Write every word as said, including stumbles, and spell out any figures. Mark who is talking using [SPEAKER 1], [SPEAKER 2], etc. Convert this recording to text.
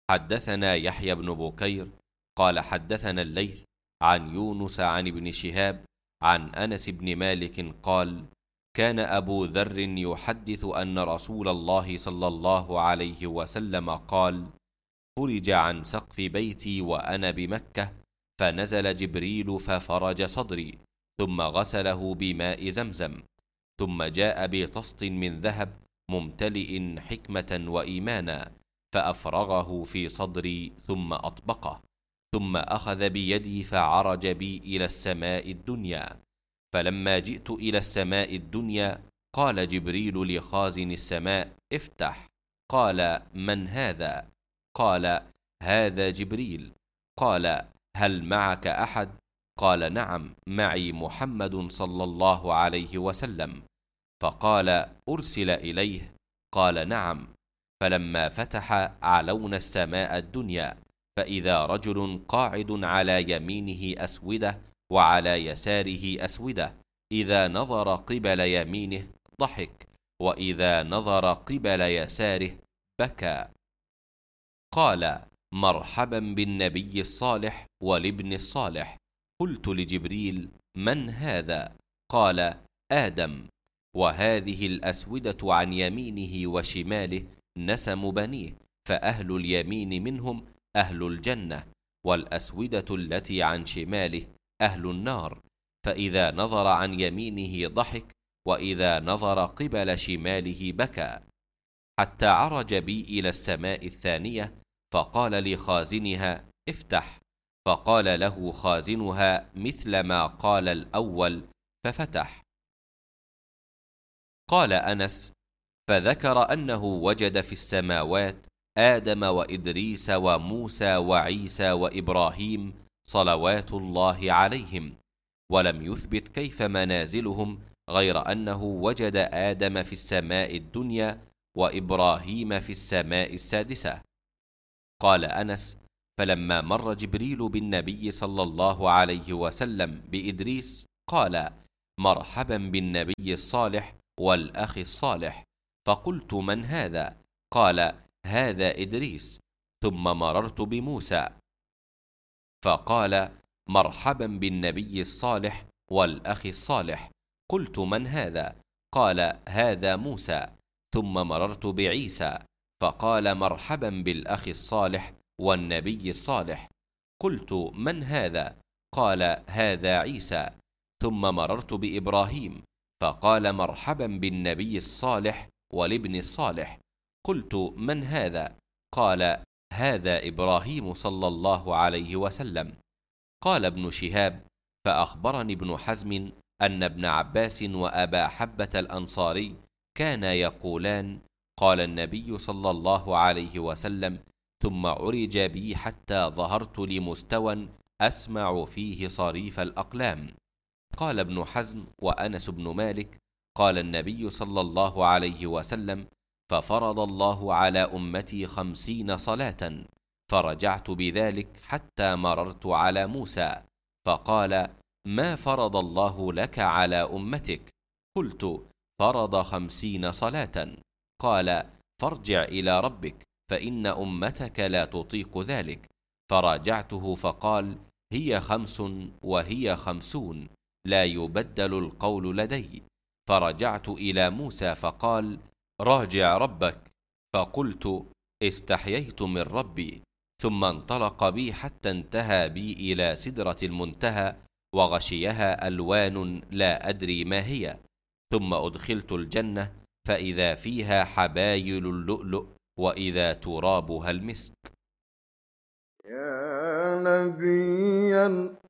[SPEAKER 1] حدثنا يحيى بن بكير قال حدثنا الليث عن يونس عن ابن شهاب عن أنس بن مالك قال: كان أبو ذر يحدث أن رسول الله صلى الله عليه وسلم قال: فرج عن سقف بيتي وأنا بمكة، فنزل جبريل ففرج صدري، ثم غسله بماء زمزم، ثم جاء بطست من ذهب ممتلئ حكمة وإيمانا، فأفرغه في صدري ثم أطبقه، ثم أخذ بيدي فعرج بي إلى السماء الدنيا. فلما جئت إلى السماء الدنيا قال جبريل لخازن السماء: افتح. قال: من هذا؟ قال: هذا جبريل. قال: هل معك أحد؟ قال: نعم، معي محمد صلى الله عليه وسلم. فقال: أرسل إليه؟ قال: نعم. فلما فتح علونا السماء الدنيا، فإذا رجل قاعد على يمينه أسودة وعلى يساره أسودة، إذا نظر قبل يمينه ضحك، وإذا نظر قبل يساره بكى. قال: مرحبا بالنبي الصالح والابن الصالح. قلت لجبريل: من هذا؟ قال: آدم. وهذه الأسودة عن يمينه وشماله نسم بنيه، فأهل اليمين منهم أهل الجنة، والأسودة التي عن شماله أهل النار. فإذا نظر عن يمينه ضحك، وإذا نظر قبل شماله بكى، حتى عرج بي إلى السماء الثانية، فقال لخازنها: افتح. فقال له خازنها مثل ما قال الأول، ففتح. قال أنس: فذكر أنه وجد في السماوات آدم وإدريس وموسى وعيسى وإبراهيم صلوات الله عليهم، ولم يثبت كيف منازلهم، غير أنه وجد آدم في السماء الدنيا وإبراهيم في السماء السادسة. قال أنس: فلما مر جبريل بالنبي صلى الله عليه وسلم بإدريس قال: مرحبا بالنبي الصالح والأخ الصالح. فقلت: من هذا؟ قال: هذا إدريس. ثم مررت بموسى فقال: مرحبا بالنبي الصالح والأخ الصالح. قلت: من هذا؟ قال: هذا موسى. ثم مررت بعيسى فقال: مرحبا بالأخ الصالح والنبي الصالح. قلت: من هذا؟ قال: هذا عيسى. ثم مررت بإبراهيم فقال: مرحبا بالنبي الصالح والابن الصالح. قلت: من هذا؟ قال: هذا إبراهيم صلى الله عليه وسلم. قال ابن شهاب: فأخبرني ابن حزم أن ابن عباس وأبا حبة الأنصاري كانا يقولان: قال النبي صلى الله عليه وسلم: ثم عرج بي حتى ظهرت لمستوى أسمع فيه صريف الأقلام. قال ابن حزم وأنس بن مالك: قال النبي صلى الله عليه وسلم: ففرض الله على أمتي خمسين صلاة، فرجعت بذلك حتى مررت على موسى فقال: ما فرض الله لك على أمتك؟ قلت: فرض خمسين صلاة. قال: فارجع إلى ربك، فإن أمتك لا تطيق ذلك. فراجعته فقال: هي خمس وهي خمسون، لا يبدل القول لدي. فرجعت إلى موسى فقال: راجع ربك. فقلت: استحييت من ربي. ثم انطلق بي حتى انتهى بي إلى سدرة المنتهى، وغشيها ألوان لا أدري ما هي. ثم أدخلت الجنة، فإذا فيها حبايل اللؤلؤ، وإذا ترابها المسك.
[SPEAKER 2] يا نبيا